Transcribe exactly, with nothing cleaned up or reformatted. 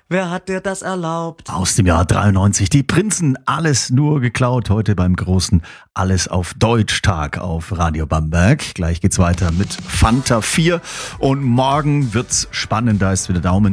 Wer hat dir das erlaubt? Aus dem Jahr dreiundneunzig, die Prinzen, alles nur geklaut. Heute beim großen Alles auf Deutsch-Tag auf Radio Bamberg. Gleich geht's weiter mit Fanta vier und morgen wird's spannend, da ist wieder Daumen